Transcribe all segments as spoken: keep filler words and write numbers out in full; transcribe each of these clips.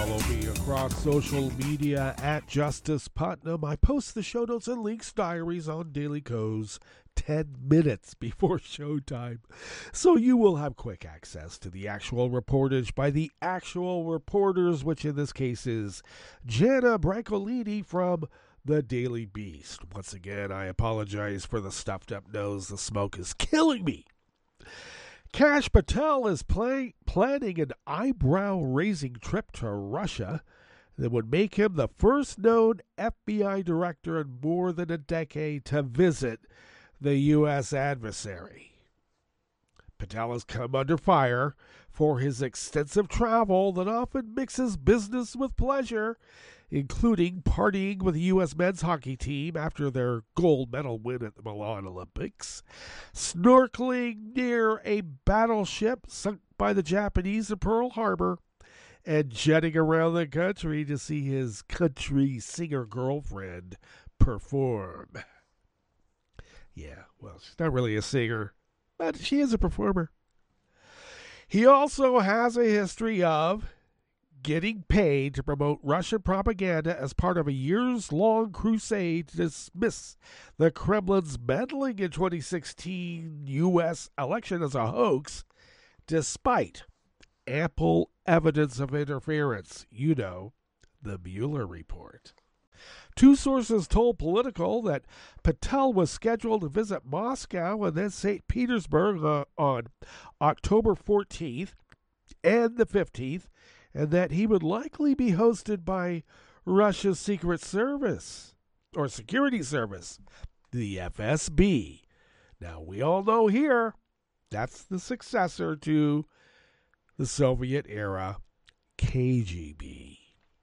Follow me across social media at Justice Putnam. I post the show notes and links diaries on Daily Kos ten minutes before showtime, so you will have quick access to the actual reportage by the actual reporters, which in this case is Jana Brancolini from the Daily Beast. Once again, I apologize for the stuffed up nose. The smoke is killing me. Kash Patel is play, planning an eyebrow-raising trip to Russia that would make him the first known F B I director in more than a decade to visit the U S adversary. Patel has come under fire for his extensive travel that often mixes business with pleasure, including partying with the U S men's hockey team after their gold medal win at the Milan Olympics, snorkeling near a battleship sunk by the Japanese in Pearl Harbor, and jetting around the country to see his country singer girlfriend perform. Yeah, well, she's not really a singer, but she is a performer. He also has a history of getting paid to promote Russian propaganda as part of a years-long crusade to dismiss the Kremlin's meddling in twenty sixteen U S election as a hoax, despite ample evidence of interference. You know, the Mueller report. Two sources told Politico that Patel was scheduled to visit Moscow and then Saint Petersburg uh, on October fourteenth and the fifteenth, and that he would likely be hosted by Russia's Secret Service, or Security Service, the F S B. Now, we all know here, that's the successor to the Soviet-era K G B.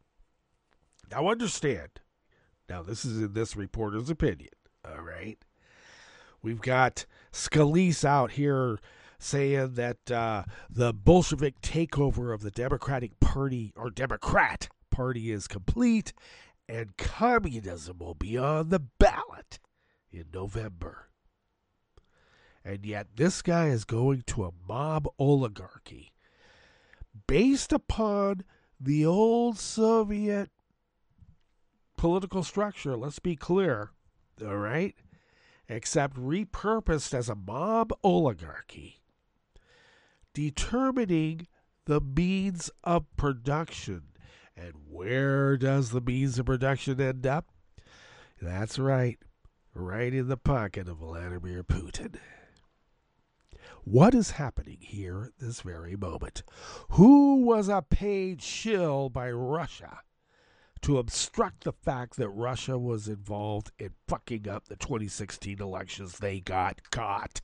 Now, understand, now this is in this reporter's opinion, all right? We've got Scalise out here saying that uh, the Bolshevik takeover of the Democratic Party, or Democrat Party, is complete, and communism will be on the ballot in November. And yet this guy is going to a mob oligarchy based upon the old Soviet political structure, let's be clear, all right? Except repurposed as a mob oligarchy, determining the means of production. And where does the means of production end up? That's right, right in the pocket of Vladimir Putin. What is happening here at this very moment? Who was a paid shill by Russia to obstruct the fact that Russia was involved in fucking up the twenty sixteen elections? They got caught.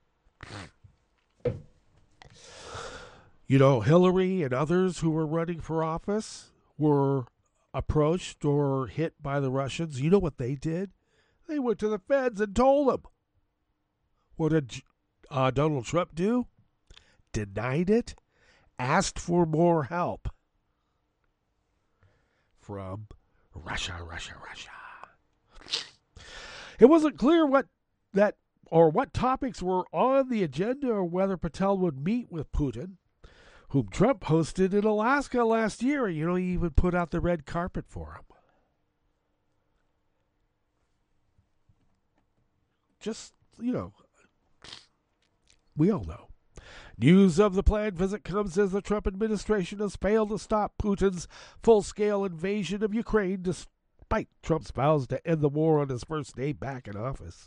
You know, Hillary and others who were running for office were approached or hit by the Russians. You know what they did? They went to the feds and told them. What did uh, Donald Trump do? Denied it, asked for more help from Russia, Russia, Russia. It wasn't clear what that or what topics were on the agenda or whether Patel would meet with Putin, whom Trump hosted in Alaska last year. You know, he even put out the red carpet for him. Just, you know, we all know. News of the planned visit comes as the Trump administration has failed to stop Putin's full-scale invasion of Ukraine, despite Trump's vows to end the war on his first day back in office,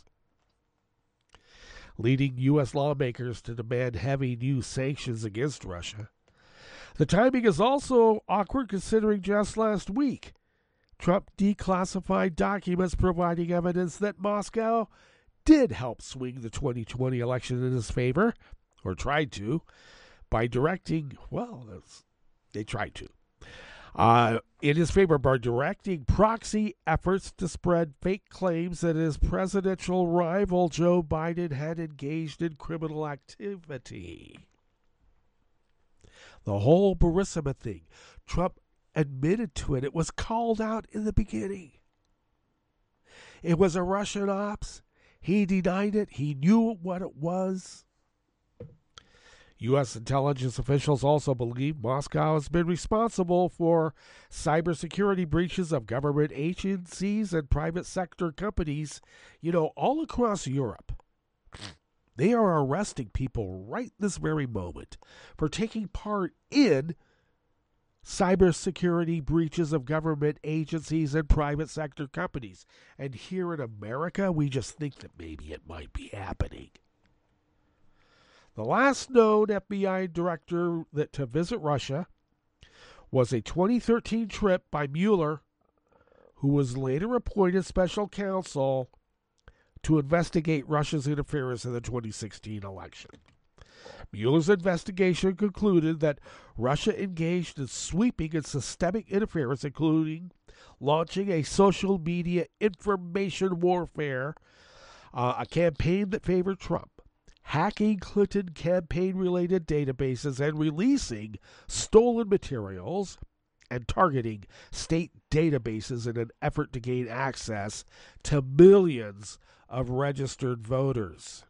leading U S lawmakers to demand heavy new sanctions against Russia. The timing is also awkward considering just last week, Trump declassified documents providing evidence that Moscow did help swing the twenty twenty election in his favor, or tried to, by directing, well, they tried to, uh, in his favor by directing proxy efforts to spread fake claims that his presidential rival Joe Biden had engaged in criminal activity. The whole Burisma thing, Trump admitted to it. It was called out in the beginning. It was a Russian ops. He denied it. He knew what it was. U S intelligence officials also believe Moscow has been responsible for cybersecurity breaches of government agencies and private sector companies, you know, all across Europe. They are arresting people right this very moment for taking part in cybersecurity breaches of government agencies and private sector companies. And here in America, we just think that maybe it might be happening. The last known F B I director that to visit Russia was a twenty thirteen trip by Mueller, who was later appointed special counsel to investigate Russia's interference in the twenty sixteen election. Mueller's investigation concluded that Russia engaged in sweeping and systemic interference, including launching a social media information warfare, uh, a campaign that favored Trump, hacking Clinton campaign-related databases, and releasing stolen materials, and targeting state databases in an effort to gain access to millions of registered voters.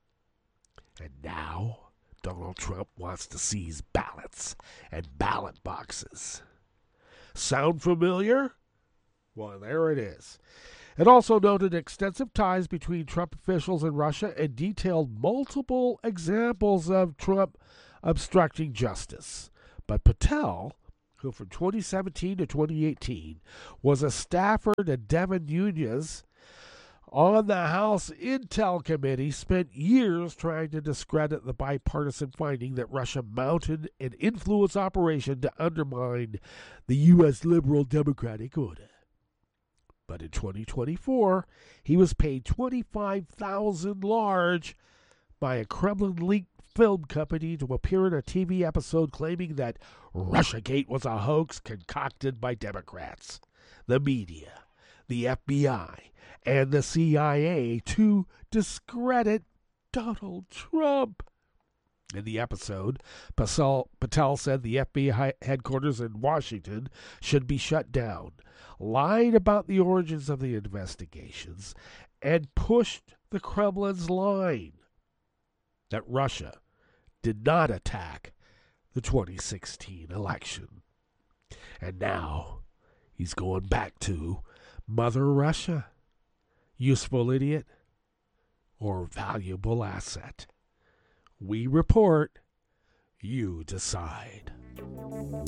And now Donald Trump wants to seize ballots and ballot boxes. Sound familiar? Well, there it is. It also noted extensive ties between Trump officials and Russia and detailed multiple examples of Trump obstructing justice. But Patel, who from twenty seventeen to twenty eighteen was a staffer to Devin Nunes on the House Intel Committee, spent years trying to discredit the bipartisan finding that Russia mounted an influence operation to undermine the U S liberal democratic order. But in twenty twenty-four, he was paid twenty-five thousand dollars large by a Kremlin-linked film company to appear in a T V episode claiming that Russiagate was a hoax concocted by Democrats, the media, the F B I, and the C I A to discredit Donald Trump. In the episode, Patel said the F B I headquarters in Washington should be shut down, lied about the origins of the investigations, and pushed the Kremlin's line that Russia did not attack the twenty sixteen election. And now he's going back to Mother Russia. Useful idiot or valuable asset? We report, you decide.